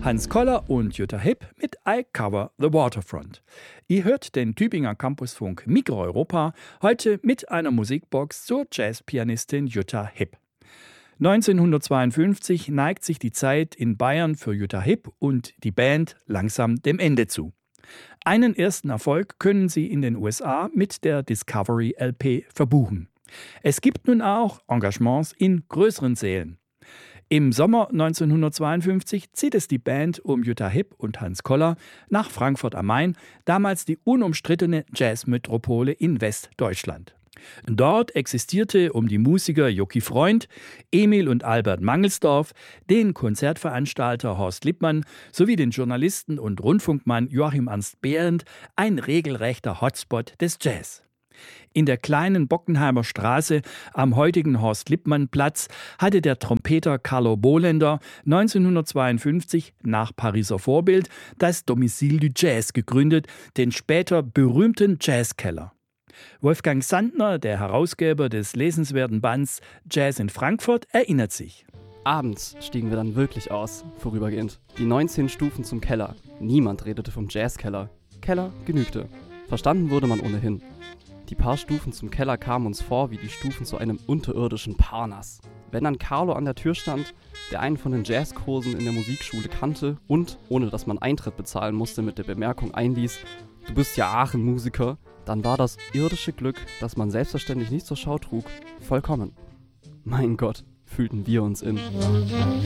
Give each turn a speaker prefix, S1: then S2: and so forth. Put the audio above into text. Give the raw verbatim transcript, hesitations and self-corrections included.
S1: Hans Koller und Jutta Hipp mit I Cover the Waterfront. Ihr hört den Tübinger Campusfunk Mikroeuropa heute mit einer Musikbox zur Jazzpianistin Jutta Hipp. neunzehnhundertzweiundfünfzig neigt sich die Zeit in Bayern für Jutta Hipp und die Band langsam dem Ende zu. Einen ersten Erfolg können sie in den U S A mit der Discovery L P verbuchen. Es gibt nun auch Engagements in größeren Sälen. Im Sommer neunzehnhundertzweiundfünfzig zieht es die Band um Jutta Hipp und Hans Koller nach Frankfurt am Main, damals die unumstrittene Jazzmetropole in Westdeutschland. Dort existierte um die Musiker Jocky Freund, Emil und Albert Mangelsdorf, den Konzertveranstalter Horst Lippmann sowie den Journalisten und Rundfunkmann Joachim Ernst Behrendt ein regelrechter Hotspot des Jazz. In der kleinen Bockenheimer Straße am heutigen Horst-Lippmann-Platz hatte der Trompeter Carlo Bohlender neunzehnhundertzweiundfünfzig nach Pariser Vorbild das Domicile du Jazz gegründet, den später berühmten Jazzkeller. Wolfgang Sandner, der Herausgeber des lesenswerten Bands Jazz in Frankfurt, erinnert sich.
S2: Abends stiegen wir dann wirklich aus, vorübergehend. Die neunzehn Stufen zum Keller. Niemand redete vom Jazzkeller. Keller genügte. Verstanden wurde man ohnehin. Die paar Stufen zum Keller kamen uns vor wie die Stufen zu einem unterirdischen Parnass. Wenn dann Carlo an der Tür stand, der einen von den Jazzkursen in der Musikschule kannte und, ohne dass man Eintritt bezahlen musste, mit der Bemerkung einließ, du bist ja Aachen-Musiker, dann war das irdische Glück, das man selbstverständlich nicht zur Schau trug, vollkommen. Mein Gott, fühlten wir uns in.